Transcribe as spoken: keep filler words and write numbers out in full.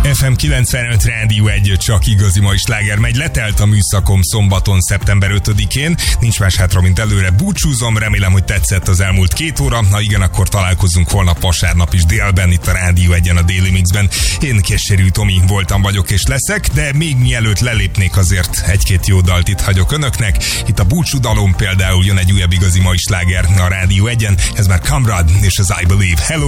ef em kilencvenöt Rádió egy, csak igazi mai sláger megy. Letelt a műszakom szombaton, szeptember ötödikén. Nincs más hátra, mint előre búcsúzom. Remélem, hogy tetszett az elmúlt két óra. Ha igen, akkor találkozunk holnap vasárnap is délben, itt a Rádió egyen, a Daily Mixben. Én Keserű Tomi voltam, vagyok és leszek, de még mielőtt lelépnék, azért egy-két jó dalt itt hagyok önöknek. Itt a búcsúdalom például, jön egy újabb igazi mai sláger a Rádió egyen. Ez már Kamrad és az I Believe. Hello!